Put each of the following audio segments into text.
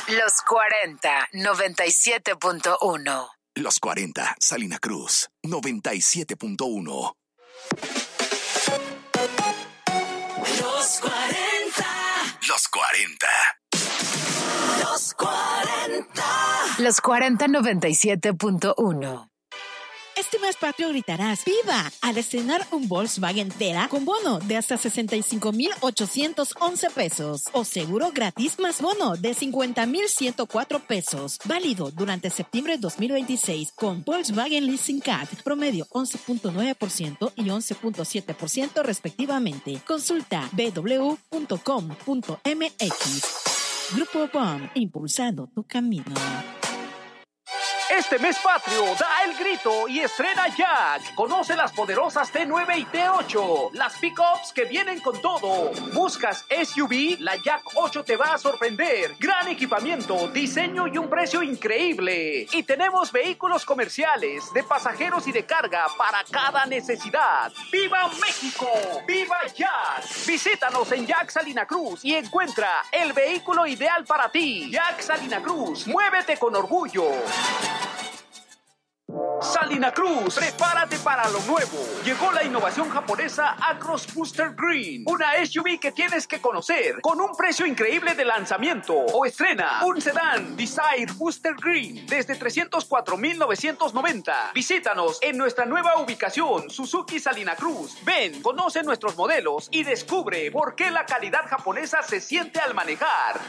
Los 40, 97.1. Los 40, Salina Cruz, 97.1. Los 40. Los 40. Los 40. Los 40, 97.1. Este mes patrio gritarás ¡viva! Al estrenar un Volkswagen Tera con bono de hasta 65,811 pesos o seguro gratis más bono de 50,104 pesos. Válido durante septiembre 2026 con Volkswagen Leasing Cat, promedio 11.9% y 11.7% respectivamente. Consulta www.com.mx. Grupo BOM, impulsando tu camino. Este mes patrio, da el grito y estrena Jack. Conoce las poderosas T9 y T8, las pickups que vienen con todo. ¿Buscas SUV? La Jack 8 te va a sorprender. Gran equipamiento, diseño y un precio increíble. Y tenemos vehículos comerciales, de pasajeros y de carga para cada necesidad. ¡Viva México! ¡Viva Jack! Visítanos en Jack Salina Cruz y encuentra el vehículo ideal para ti. Jack Salina Cruz, muévete con orgullo. Salina Cruz, prepárate para lo nuevo. Llegó la innovación japonesa Acros Booster Green, una SUV que tienes que conocer con un precio increíble de lanzamiento. O estrena un sedán Desire Booster Green desde 304,990. Visítanos en nuestra nueva ubicación, Suzuki Salina Cruz. Ven, conoce nuestros modelos y descubre por qué la calidad japonesa se siente al manejar.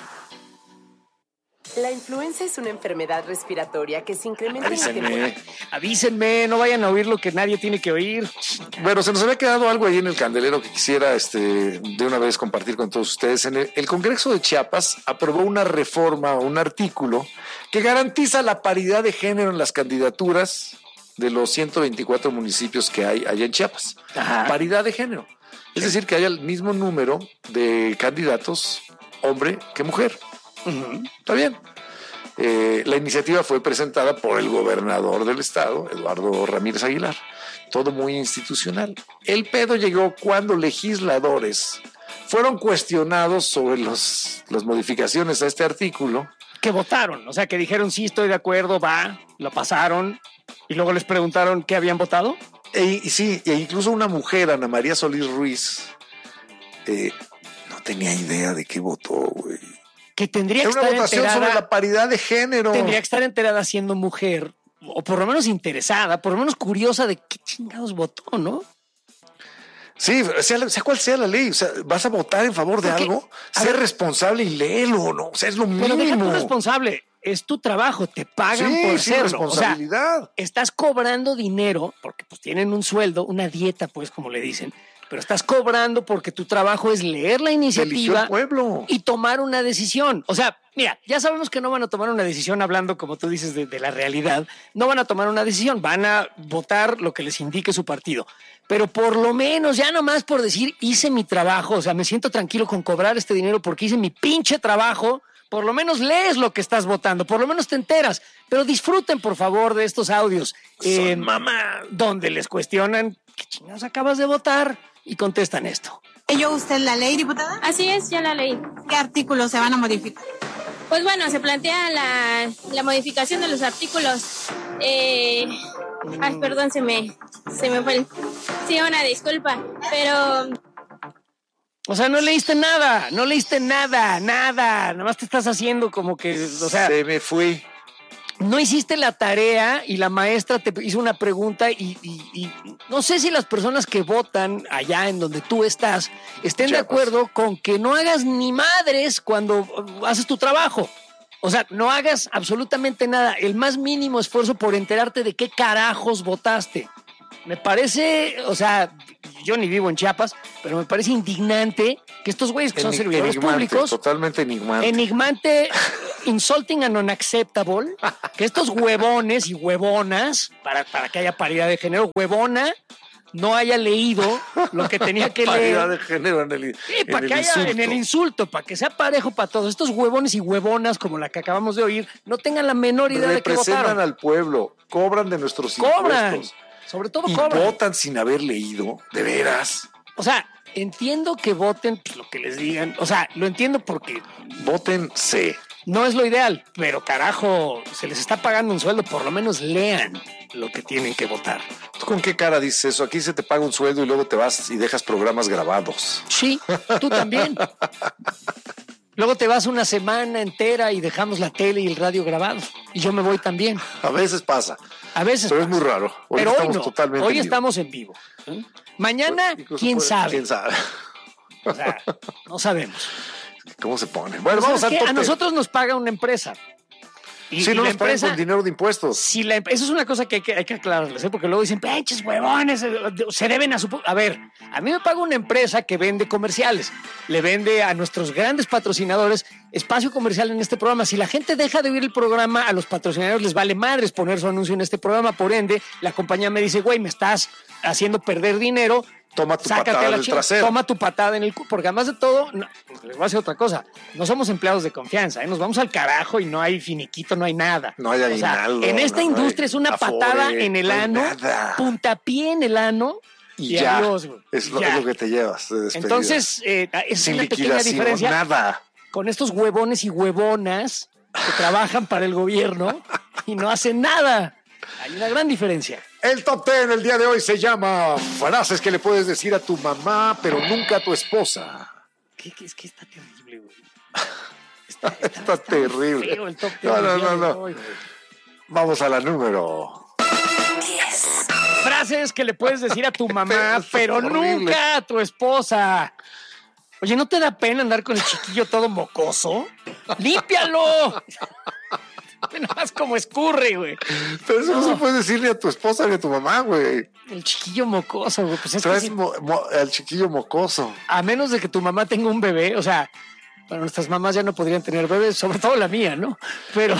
La influenza es una enfermedad respiratoria que se incrementa en la temporada. Avísenme, no vayan a oír lo que nadie tiene que oír. Bueno, se nos había quedado algo ahí en el candelero que quisiera de una vez compartir con todos ustedes. El Congreso de Chiapas aprobó una reforma, un artículo que garantiza la paridad de género en las candidaturas de los 124 municipios que hay allá en Chiapas. Ajá. Paridad de género. Es decir, que haya el mismo número de candidatos hombre que mujer. Uh-huh. Está bien. La iniciativa fue presentada por el gobernador del estado, Eduardo Ramírez Aguilar. Todo muy institucional. El pedo llegó cuando legisladores fueron cuestionados sobre las modificaciones a este artículo. Que votaron, o sea, que dijeron sí, estoy de acuerdo, va, lo pasaron, y luego les preguntaron qué habían votado. Sí, e incluso una mujer, Ana María Solís Ruiz, no tenía idea de qué votó, güey. Que tendría que estar enterada. Era una votación sobre la paridad de género. Tendría que estar enterada siendo mujer, o por lo menos interesada, por lo menos curiosa de qué chingados votó, ¿no? Sí, sea cual sea la ley, o sea, vas a votar en favor de algo, ser responsable y léelo, ¿no? O sea, es lo mínimo. Pero deja tu responsable, es tu trabajo, te pagan por hacerlo. Responsabilidad. O sea, estás cobrando dinero, porque pues tienen un sueldo, una dieta, pues, como le dicen, pero estás cobrando porque tu trabajo es leer la iniciativa pueblo y tomar una decisión. O sea, mira, ya sabemos que no van a tomar una decisión hablando, como tú dices, de la realidad. No van a tomar una decisión, van a votar lo que les indique su partido. Pero por lo menos, ya nomás por decir, hice mi trabajo, o sea, me siento tranquilo con cobrar este dinero porque hice mi pinche trabajo, por lo menos lees lo que estás votando, por lo menos te enteras. Pero disfruten, por favor, de estos audios. Mamá. Donde les cuestionan, ¿qué chingados acabas de votar? Y contestan esto. ¿Leyó usted la ley, diputada? Así es, ya la leí. ¿Qué artículos se van a modificar? Pues bueno, se plantea la modificación de los artículos. Ay, perdón, se me fue. Sí, una disculpa, pero... O sea, no leíste nada, nada más te estás haciendo como que, o sea... Se me fue. No hiciste la tarea y la maestra te hizo una pregunta y no sé si las personas que votan allá en donde tú estás estén de acuerdo con que no hagas ni madres cuando haces tu trabajo. O sea, no hagas absolutamente nada, el más mínimo esfuerzo por enterarte de qué carajos votaste. Me parece, o sea, yo ni vivo en Chiapas, pero me parece indignante que estos güeyes que son servidores públicos... Totalmente enigmante. Enigmante, insulting and unacceptable, que estos huevones y huevonas, para que haya paridad de género, huevona, no haya leído lo que tenía que leer. Paridad de género en el para que haya insulto. En el insulto, para que sea parejo para todos. Estos huevones y huevonas, como la que acabamos de oír, no tengan la menor idea de qué votaron. Representan al pueblo, cobran de nuestros impuestos. Sobre todo y cobran. Votan sin haber leído, de veras. O sea, entiendo que voten pues, lo que les digan. O sea, lo entiendo porque... Voten C. No es lo ideal, pero carajo, se les está pagando un sueldo, por lo menos lean lo que tienen que votar. ¿Tú con qué cara dices eso? Aquí se te paga un sueldo y luego te vas y dejas programas grabados. Sí, tú también. Luego te vas una semana entera y dejamos la tele y el radio grabados. Y yo me voy también. A veces pasa. A veces Pero pasa. es muy raro. Pero hoy estamos no. totalmente Hoy en vivo. estamos en vivo. Mañana, ¿quién sabe? ¿Quién sabe? O sea, no sabemos. ¿Cómo se pone? Bueno, Pues vamos al es que top a nosotros nos paga una empresa. Y, sí, y no la nos pagan empresa, con dinero de impuestos. si la, eso es una cosa que hay que aclararles, ¿eh? Porque luego dicen, pinches huevones, se deben a su... A ver, a mí me paga una empresa que vende comerciales, le vende a nuestros grandes patrocinadores espacio comercial en este programa. Si la gente deja de oír el programa, a los patrocinadores les vale madres poner su anuncio en este programa, por ende, la compañía me dice, güey, me estás haciendo perder dinero. Toma tu Sácate patada a la del chingada, trasero. toma tu patada en el culo, porque además de todo, no, les voy a decir otra cosa, no somos empleados de confianza, ¿eh? Nos vamos al carajo y no hay finiquito, no hay nada. No hay aguinaldo. En esta no industria hay es una afore, patada en el no hay ano, nada. puntapié en el ano Y ya. adiós, güey. Es lo, Ya. es lo que te llevas de despedida. Entonces, es sin una pequeña liquidación, diferencia nada. con estos huevones y huevonas que trabajan para el gobierno y no hacen nada. Hay una gran diferencia. El top 10 el día de hoy se llama frases que le puedes decir a tu mamá, pero nunca a tu esposa. Es que está terrible, güey. Está terrible. Feo el top 10 No, del día de no. hoy, güey. Vamos a la número. 10. Frases que le puedes decir a tu mamá, Está pero horrible. nunca a tu esposa. Oye, ¿no te da pena andar con el chiquillo todo mocoso? ¡Límpialo! Nada más como escurre, güey. Pero eso no se puede decir ni a tu esposa ni a tu mamá, güey. El chiquillo mocoso, güey. Pues es que Traes sí, al chiquillo mocoso. a menos de que tu mamá tenga un bebé, o sea, bueno, nuestras mamás ya no podrían tener bebés, sobre todo la mía, ¿no? Pero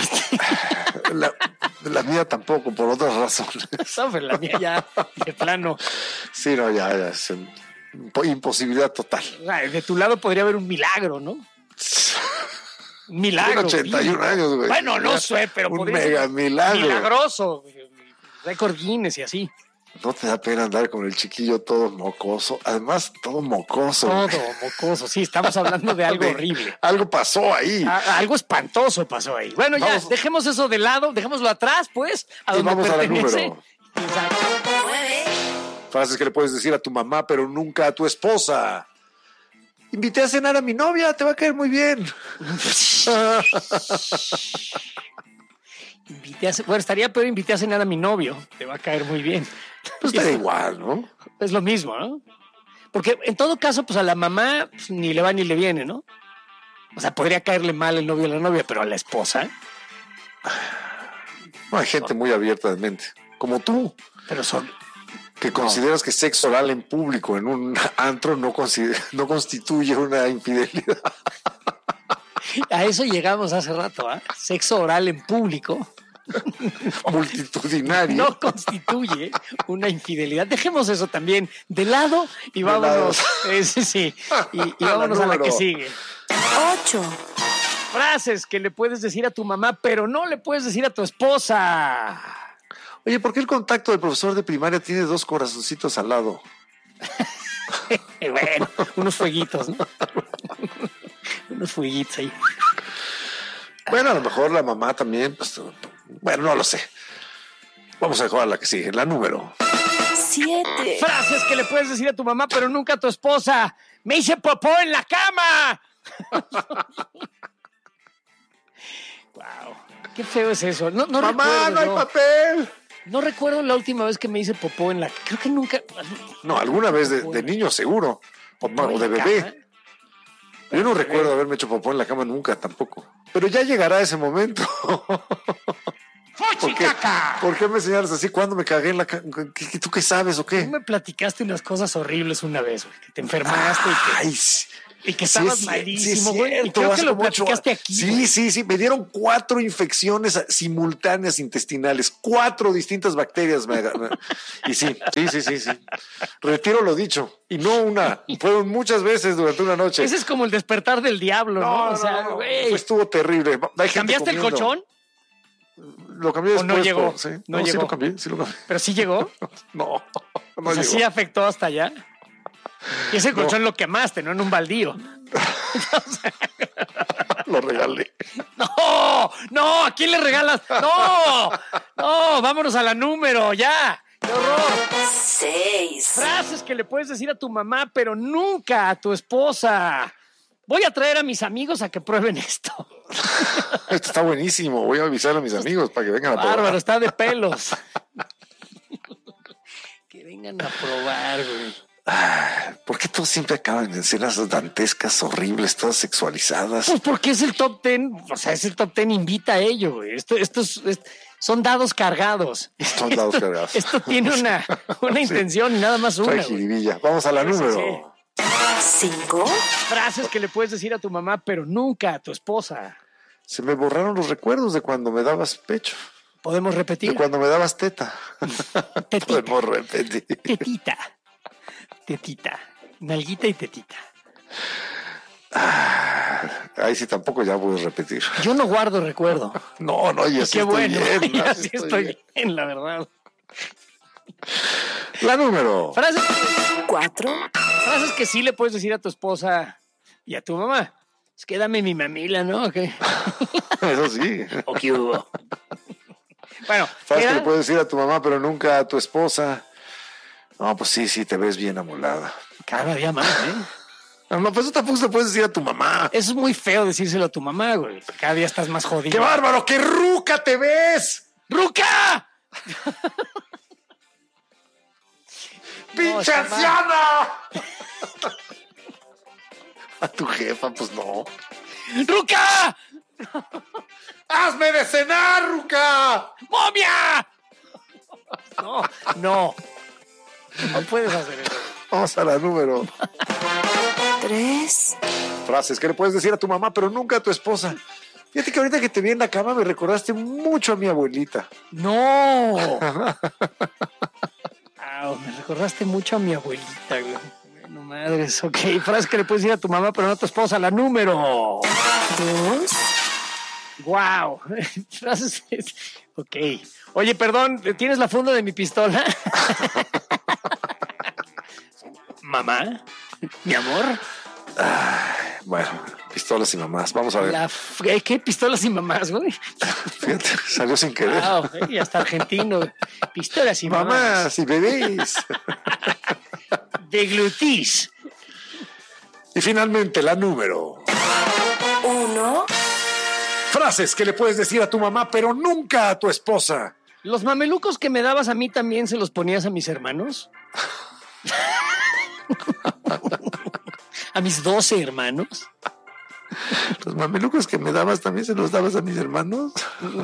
La mía tampoco, por otras razones. sobre la mía ya, de plano. Sí, no, ya es imposibilidad total. O sea, de tu lado podría haber un milagro, ¿no? Un milagro. Tiene 81 bíblico. años, güey. Bueno, no sé, pero un podría mega ser milagro. milagroso. Récord Guinness y así. No te da pena andar con el chiquillo todo mocoso. Además, todo mocoso. Todo mocoso. Sí, estamos hablando de algo De- horrible. Algo pasó ahí. Algo espantoso pasó ahí. Bueno, ya, Vamos. dejemos eso de lado, dejémoslo atrás, pues, a Y donde vamos a la pertenece. número. Exacto. 9. Frases que le puedes decir a tu mamá, pero nunca a tu esposa. Invité a cenar a mi novia, te va a caer muy bien. Bueno, estaría peor invité a cenar a mi novio. Te va a caer muy bien. Pues estaría igual, ¿no? Es lo mismo, ¿no? Porque en todo caso, pues a la mamá pues, ni le va ni le viene, ¿no? O sea, podría caerle mal el novio a la novia, pero a la esposa, No, hay gente muy abierta de mente, como tú, pero son... que consideras que sexo oral en público en un antro no constituye una infidelidad. A eso llegamos hace rato, ¿ah? Sexo oral en público Multitudinario. no constituye una infidelidad. Dejemos eso también de lado y vámonos. Sí. Y vámonos a la que número. sigue. 8. Frases que le puedes decir a tu mamá, pero no le puedes decir a tu esposa. Oye, ¿por qué el contacto del profesor de primaria tiene 2 corazoncitos al lado? Bueno, unos fueguitos, ¿no? Unos fueguitos ahí. Bueno, a lo mejor la mamá también, pues, bueno, no lo sé. Vamos a jugar a la que sigue, la número. 7. Frases que le puedes decir a tu mamá, pero nunca a tu esposa. ¡Me hice popó en la cama! Wow, qué feo es eso. No Mamá, recuerdo, no hay papel. No recuerdo la última vez que me hice popó en la... Creo que nunca... No, alguna vez de niño seguro, o ¿Popó en de la bebé. cama? Yo no recuerdo haberme hecho popó en la cama nunca tampoco. Pero ya llegará ese momento. ¿Por qué? ¿Por qué me señalas así? ¿Cuándo me cagué en la cama? ¿Tú qué sabes o Tú qué? me platicaste unas cosas horribles una vez, güey. Que te enfermaste Ay, sí. y que Sí, estabas sí, malísimo, sí, güey. cierto, Y creo que hace lo como 8 platicaste años. aquí. Sí, güey. sí. Me dieron 4 infecciones simultáneas intestinales. 4 distintas bacterias. Y sí. Retiro lo dicho. Y no una. Fueron muchas veces durante una noche. Ese es como el despertar del diablo, ¿no? O sea, güey. Estuvo terrible. Hay gente ¿Cambiaste el comiendo. colchón? Lo cambié ¿O después. no llegó? Sí, No sí llegó. lo cambié. ¿Pero sí llegó? No O sea, llegó. sí afectó hasta allá. Y ese colchón lo quemaste, ¿no? En un baldío. Lo regalé. No, ¿a quién le regalas? No, vámonos a la número, ya. ¡Qué horror! 6. Frases que le puedes decir a tu mamá, pero nunca a tu esposa. Voy a traer a mis amigos a que prueben esto. Esto está buenísimo. Voy a avisar a mis amigos para que vengan a probar. Bárbaro, está de pelos. Que vengan a probar, güey. ¿Por qué todos siempre acaban en escenas dantescas, horribles, todas sexualizadas? Pues porque es el top 10, o sea, es el top 10, invita a ello, güey. Son dados cargados. Son dados cargados. Esto tiene una intención y nada más una. Trae jiribilla. Vamos a la número. 5. Frases que le puedes decir a tu mamá, pero nunca a tu esposa. Se me borraron los recuerdos de cuando me dabas pecho. ¿Podemos repetir? De cuando me dabas teta. Tetita. Podemos repetir. Tetita. Nalguita y tetita. Ahí sí tampoco ya voy a repetir. Yo no guardo recuerdo. No, ya sí Qué bueno. Bien, Ya sí estoy bien, la verdad. La número. Frases 4. Frases que sí le puedes decir a tu esposa y a tu mamá. Es que dame mi mamila, ¿no? Okay. Eso sí. ¿O qué hubo? Bueno, Frases que le puedes decir a tu mamá, pero nunca a tu esposa. No, pues sí, te ves bien amolada. Cada día más, ¿eh? No, pues eso tampoco se lo puedes decir a tu mamá. Eso es muy feo decírselo a tu mamá, güey. Cada día estás más jodido. ¡Qué bárbaro! ¡Qué ruca te ves! ¡Ruca! ¡Pinche anciana! A tu jefa, pues no. ¡Ruca! ¡Hazme de cenar, ruca! ¡Momia! No puedes hacer eso. Vamos a la número 3. Frases que le puedes decir a tu mamá, pero nunca a tu esposa. Fíjate que ahorita que te vi en la cama me recordaste mucho a mi abuelita. ¡No! Me recordaste mucho a mi abuelita, güey. Bueno, madres. Ok, frases que le puedes decir a tu mamá, pero no a tu esposa. La número 2. ¡Wow! Frases. Ok. Oye, perdón, ¿tienes la funda de mi pistola? ¿Mamá? ¿Mi amor? Bueno, pistolas y mamás. Vamos a ver. ¿Qué pistolas y mamás, güey? Fíjate, salió sin querer. Wow, y hasta argentino. Pistolas y mamás. Mamás y bebés. Deglutís. Y finalmente la número 1. Frases que le puedes decir a tu mamá, pero nunca a tu esposa. ¿Los mamelucos que me dabas a mí también se los ponías a mis hermanos? ¿A mis 12 hermanos? ¿Los mamelucos que me dabas también se los dabas a mis hermanos?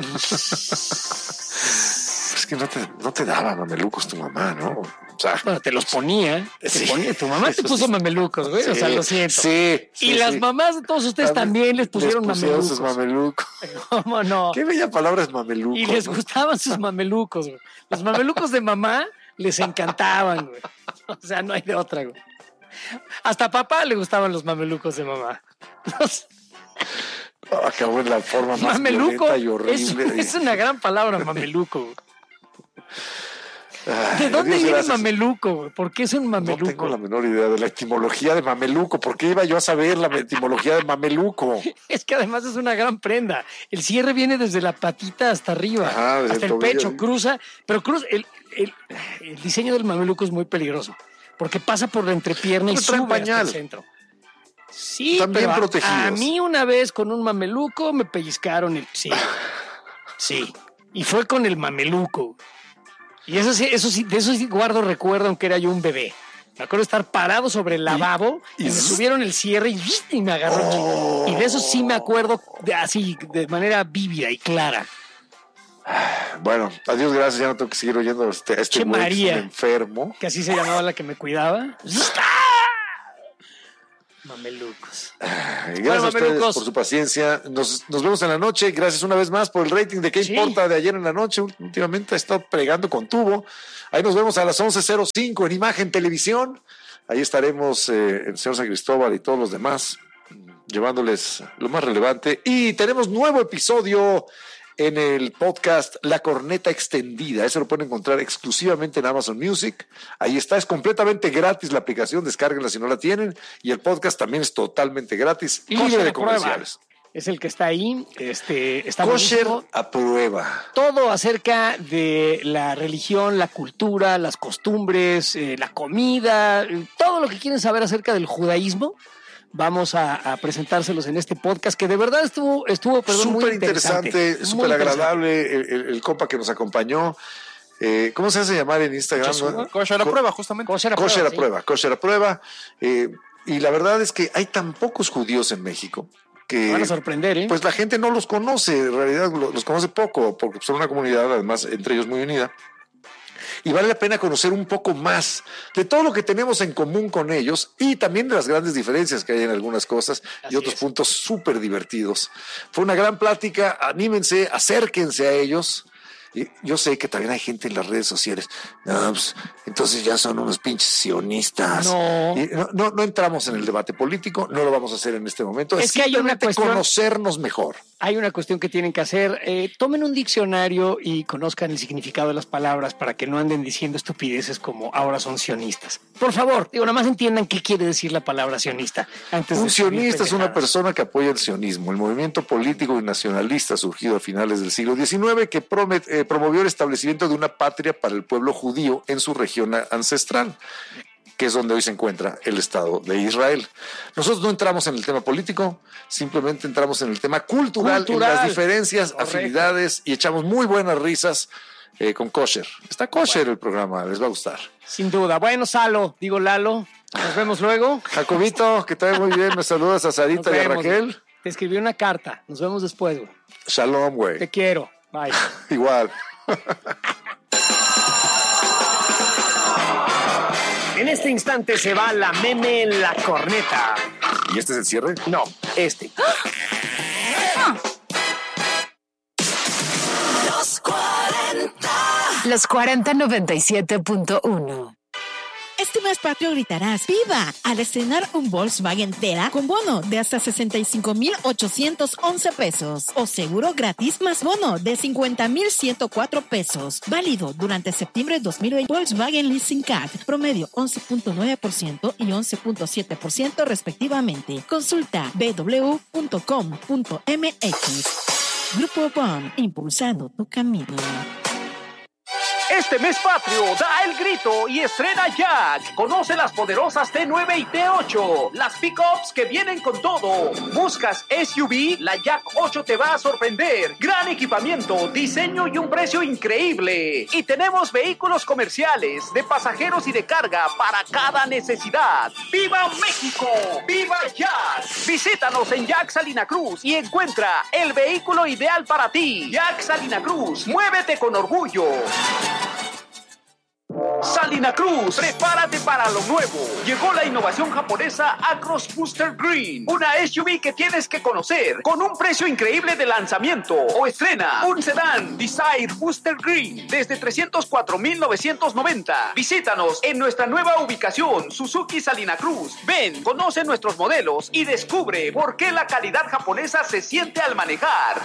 Es que no te daba mamelucos tu mamá, ¿no? O sea, bueno, te los ponía. Sí. Tu mamá te puso mamelucos, güey. Sí, o sea, lo siento. Sí. Y las mamás de todos ustedes también les pusieron mamelucos. Sus mamelucos. ¿Cómo no? Qué bella palabra es mameluco. Y les gustaban sus mamelucos, güey. Los mamelucos de mamá les encantaban, güey. O sea, no hay de otra, güey. Hasta a papá le gustaban los mamelucos de mamá. Acabó en la forma más mameluco violenta y horrible. es una gran palabra, mameluco, güey. Ay, ¿De dónde Dios, viene gracias. mameluco, güey? ¿Por qué es un mameluco? No tengo la menor idea de la etimología de mameluco. ¿Por qué iba yo a saber la etimología de mameluco? Es que además es una gran prenda. El cierre viene desde la patita hasta arriba, Ajá, desde hasta el tobillo. pecho, cruza. Pero el diseño del mameluco es muy peligroso, porque pasa por la entrepierna y Pero traen sube hasta pañal. el centro. Sí, Están bien pero protegidos. a mí una vez con un mameluco me pellizcaron el... Sí. Y fue con el mameluco. Y eso sí, de eso sí guardo recuerdo, aunque era yo un bebé. Me acuerdo de estar parado sobre el lavabo y me subieron el cierre y me agarró. Y de eso sí me acuerdo así, de manera vívida y clara. Bueno, adiós, gracias. Ya no tengo que seguir oyendo a este Che, güey, María. que es un enfermo. Que así se llamaba la que me cuidaba. Mamelucos. Gracias a ustedes por su paciencia. Nos vemos en la noche. Gracias una vez más por el rating de ¿Qué importa? De ayer en la noche. Últimamente ha estado pregando con tubo. Ahí nos vemos a las 11:05 en Imagen Televisión. Ahí estaremos el señor San Cristóbal y todos los demás llevándoles lo más relevante. Y tenemos nuevo episodio en el podcast La Corneta Extendida. Eso lo pueden encontrar exclusivamente en Amazon Music. Ahí está, es completamente gratis la aplicación, descárguenla si no la tienen. Y el podcast también es totalmente gratis, libre de comerciales. Es el que está ahí. Está Kosher buenísimo. a prueba. Todo acerca de la religión, la cultura, las costumbres, la comida, todo lo que quieren saber acerca del judaísmo. Vamos a presentárselos en este podcast que de verdad estuvo súper interesante, súper agradable. El compa que nos acompañó. ¿Cómo se hace llamar en Instagram? Kosher a prueba, justamente. Kosher a prueba. Y la verdad es que hay tan pocos judíos en México que van a sorprender, pues la gente no los conoce, en realidad los conoce poco, porque son una comunidad además entre ellos muy unida. Y vale la pena conocer un poco más de todo lo que tenemos en común con ellos y también de las grandes diferencias que hay en algunas cosas y otros puntos súper divertidos. Fue una gran plática, anímense, acérquense a ellos. Y yo sé que también hay gente en las redes sociales. No, pues, entonces ya son unos pinches sionistas. No entramos en el debate político, no lo vamos a hacer en este momento. Es que hay una cuestión, conocernos mejor. Hay una cuestión que tienen que hacer. Tomen un diccionario y conozcan el significado de las palabras para que no anden diciendo estupideces como ahora son sionistas. Por favor, nada más entiendan qué quiere decir la palabra sionista. Un sionista es una persona que apoya el sionismo, el movimiento político y nacionalista surgido a finales del siglo XIX que promovió el establecimiento de una patria para el pueblo judío en su región ancestral, que es donde hoy se encuentra el Estado de Israel. Nosotros no entramos en el tema político, simplemente entramos en el tema cultural. En las diferencias, afinidades, y echamos muy buenas risas con Kosher. Está Kosher el programa, les va a gustar. Sin duda. Bueno, Lalo, nos vemos luego. Jacobito, que te vaya muy bien, me saludas a Sarita y a Raquel. Te escribí una carta, nos vemos después, güey. Shalom, güey. Te quiero, bye. Igual. En este instante se va la meme en la corneta. ¿Y este es el cierre? No, este. Los 40 97.1. Este mes patrio gritarás ¡viva! Al estrenar un Volkswagen Tera con bono de hasta 65,811 pesos o seguro gratis más bono de 50,104 pesos. Válido durante septiembre 2020. Volkswagen Leasing Card, promedio 11.9% y 11.7% respectivamente. Consulta www.com.mx. Grupo BOM, impulsando tu camino. Este mes patrio, da el grito y estrena Jack. Conoce las poderosas T9 y T8, las pickups que vienen con todo. ¿Buscas SUV? La Jack 8 te va a sorprender. Gran equipamiento, diseño y un precio increíble. Y tenemos vehículos comerciales, de pasajeros y de carga para cada necesidad. ¡Viva México! ¡Viva Jack! Visítanos en Jack Salina Cruz y encuentra el vehículo ideal para ti. Jack Salina Cruz, muévete con orgullo. Salina Cruz, prepárate para lo nuevo. Llegó la innovación japonesa Acros Booster Green, una SUV que tienes que conocer con un precio increíble de lanzamiento. O estrena un sedán Desire Booster Green desde 304,990. Visítanos en nuestra nueva ubicación Suzuki Salina Cruz. Ven, conoce nuestros modelos y descubre por qué la calidad japonesa se siente al manejar.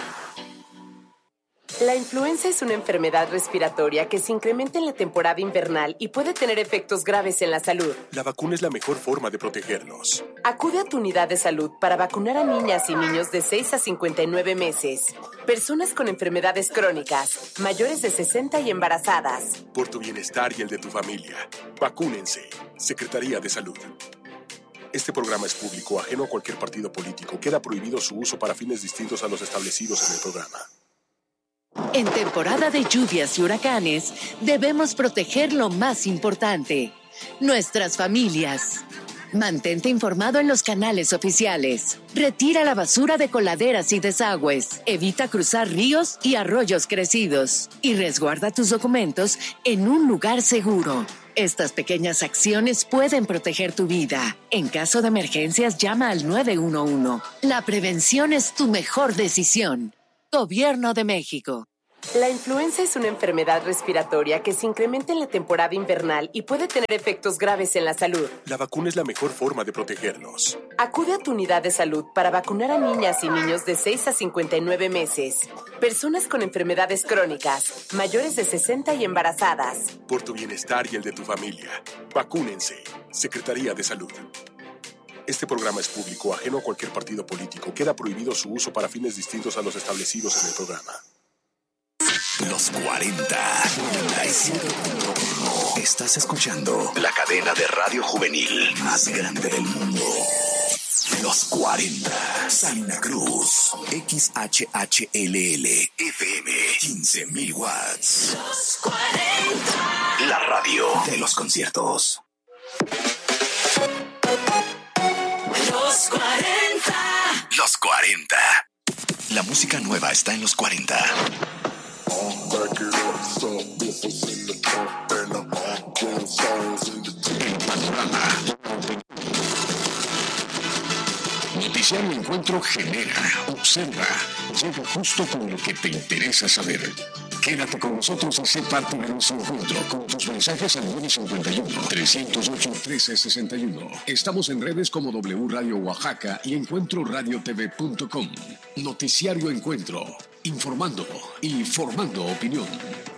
La influenza es una enfermedad respiratoria que se incrementa en la temporada invernal y puede tener efectos graves en la salud. La vacuna es la mejor forma de protegernos. Acude a tu unidad de salud para vacunar a niñas y niños de 6 a 59 meses, personas con enfermedades crónicas, mayores de 60 y embarazadas. Por tu bienestar y el de tu familia, vacúnense. Secretaría de Salud. Este programa es público, ajeno a cualquier partido político. Queda prohibido su uso para fines distintos a los establecidos en el programa. En temporada de lluvias y huracanes, debemos proteger lo más importante, nuestras familias. Mantente informado en los canales oficiales. Retira la basura de coladeras y desagües. Evita cruzar ríos y arroyos crecidos. Y resguarda tus documentos en un lugar seguro. Estas pequeñas acciones pueden proteger tu vida. En caso de emergencias, llama al 911. La prevención es tu mejor decisión. Gobierno de México. La influenza es una enfermedad respiratoria que se incrementa en la temporada invernal y puede tener efectos graves en la salud. La vacuna es la mejor forma de protegernos. Acude a tu unidad de salud para vacunar a niñas y niños de 6 a 59 meses, personas con enfermedades crónicas, mayores de 60 y embarazadas. Por tu bienestar y el de tu familia, vacúnense. Secretaría de Salud. Este programa es público, ajeno a cualquier partido político. Queda prohibido su uso para fines distintos a los establecidos en el programa. Los 40. 97.1. Estás escuchando la cadena de radio juvenil más grande del mundo. Los 40. Salina Cruz. XHHLL. FM. 15,000 watts. Los 40. La radio de los conciertos. Los 40. Los 40. La música nueva está en los 40. El panorama. Noticiario Encuentro genera, observa, llega justo con lo que te interesa saber. Quédate con nosotros y sé parte de nuestro encuentro con tus mensajes al 951-308-1361. Estamos en redes como W Radio Oaxaca y EncuentroRadiotV.com. Noticiario Encuentro, informando y formando opinión.